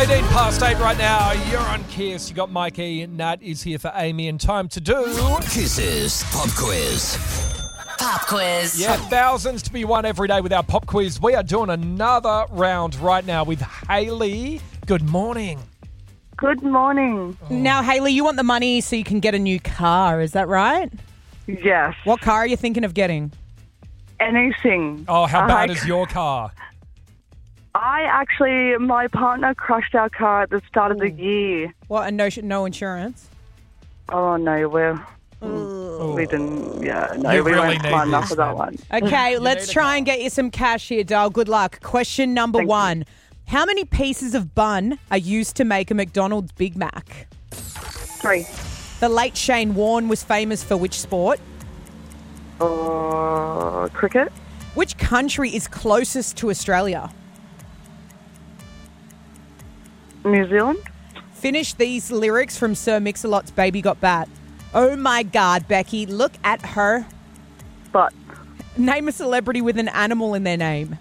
18 past 8 right now. You're on Kiss. You got Mikey. Nat is here for Amy, and time to do Kiss's Pop Quiz. Pop quiz. Yeah, thousands to be won every day with our pop quiz. We are doing another round right now with Hayley. Good morning. Good morning. Now, Hayley, you want the money so you can get a new car, is that right? Yes. What car are you thinking of getting? Anything. Oh, how bad is your car? My partner crashed our car at the start of the year. What, and no insurance? Oh, no, we didn't, we really weren't need smart enough this, for that man. one. Okay, let's need a try car. and get you some cash here, Dale. Good luck. Question number Thank one. you. How many pieces of bun are used to make a McDonald's Big Mac? 3. The late Shane Warne was famous for which sport? Cricket. Which country is closest to Australia? New Zealand. Finish these lyrics from Sir Mix-a-Lot's Baby Got Bat. Oh my God, Becky, look at her. But Name a celebrity with an animal in their name.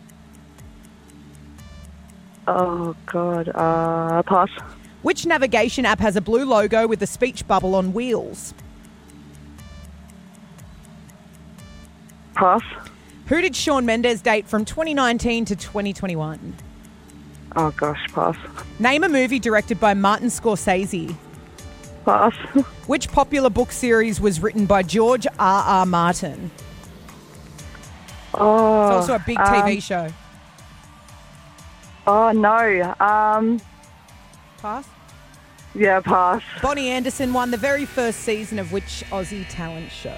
oh god, pass. Which navigation app has a blue logo with a speech bubble on wheels? Pass. Who did Shawn Mendes date from 2019 to 2021? Oh gosh, pass. Name a movie directed by Martin Scorsese. Pass. Which popular book series was written by George R.R. Martin? Oh, It's also a big TV show. Oh no. Pass. Yeah, pass. Bonnie Anderson won the very first season of which Aussie talent show?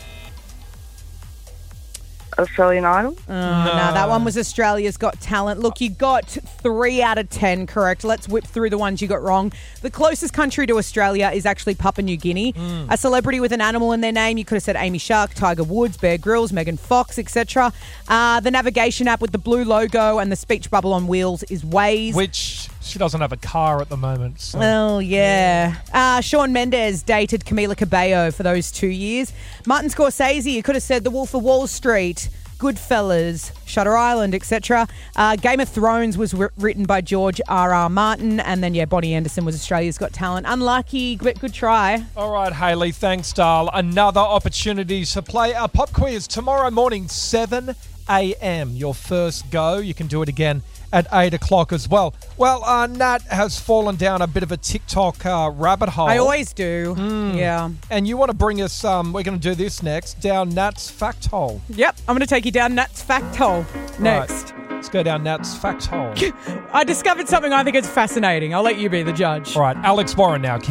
Australian Idol. No, that one was Australia's Got Talent. Look, you got 3 out of 10 correct. Let's whip through the ones you got wrong. The closest country to Australia is actually Papua New Guinea. A celebrity with an animal in their name, you could have said Amy Shark, Tiger Woods, Bear Grylls, Megan Fox, etc. The navigation app with the blue logo and the speech bubble on wheels is Waze. Which she doesn't have a car at the moment. So. Oh, yeah. Shawn Mendes dated Camila Cabello for those 2 years. Martin Scorsese, you could have said The Wolf of Wall Street, Goodfellas, Shutter Island, etc. Game of Thrones was written by George R.R. Martin. And then, Bonnie Anderson was Australia's Got Talent. Unlucky, but good try. All right, Hayley, thanks, Darl. Another opportunity to play our pop quiz tomorrow morning, 7 a.m. Your first go. You can do it again at 8 o'clock as well. Well, Nat has fallen down a bit of a TikTok rabbit hole. I always do. Yeah. And you want to bring us, we're going to do this next, down Nat's fact hole. Yep, I'm going to take you down Nat's fact hole next. Right, let's go down Nat's fact hole. I discovered something I think is fascinating. I'll let you be the judge. All right, Alex Warren now.